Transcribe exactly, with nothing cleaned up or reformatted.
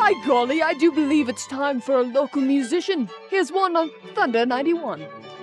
By golly, I do believe it's time for a local musician. Here's one on Thunder ninety-one.